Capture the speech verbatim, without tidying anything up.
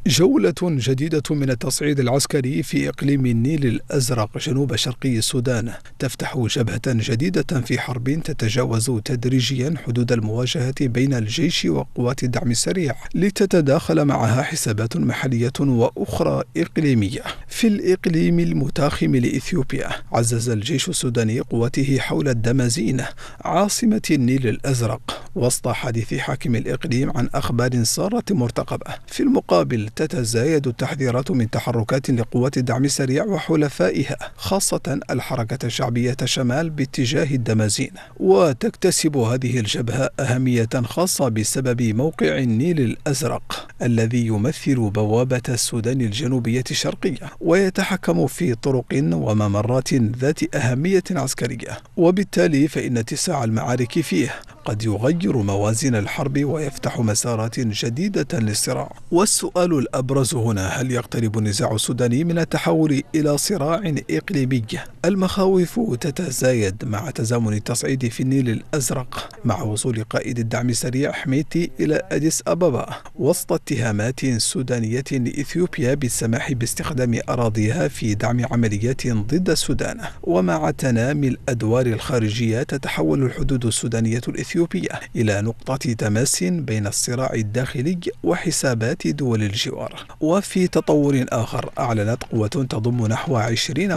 جولة جديدة من التصعيد العسكري في إقليم النيل الأزرق جنوب شرقي السودان تفتح جبهة جديدة في حرب تتجاوز تدريجيا حدود المواجهة بين الجيش وقوات الدعم السريع لتتداخل معها حسابات محلية وأخرى إقليمية. في الإقليم المتاخم لإثيوبيا عزز الجيش السوداني قواته حول الدمازين عاصمة النيل الأزرق وسط حديث حاكم الإقليم عن أخبار سارة مرتقبة. في المقابل تتزايد التحذيرات من تحركات لقوات الدعم السريع وحلفائها خاصة الحركة الشعبية شمال باتجاه الدمازين، وتكتسب هذه الجبهة أهمية خاصة بسبب موقع النيل الأزرق الذي يمثل بوابة السودان الجنوبية الشرقية ويتحكم في طرق وممرات ذات أهمية عسكرية، وبالتالي فإن اتساع المعارك فيه قد يغير موازين الحرب ويفتح مسارات جديدة للصراع. والسؤال الأبرز هنا: هل يقترب النزاع السوداني من التحول إلى صراع إقليمي؟ المخاوف تتزايد مع تزامن التصعيد في النيل الأزرق مع وصول قائد الدعم السريع حميتي إلى أديس أبابا وسط اتهامات سودانية لإثيوبيا بالسماح باستخدام أراضيها في دعم عمليات ضد السودان. ومع تنامي الأدوار الخارجية تتحول الحدود السودانية الإثيوبية إلى نقطة تماس بين الصراع الداخلي وحسابات دول الجوار. وفي تطور آخر أعلنت قوة تضم نحو عشرين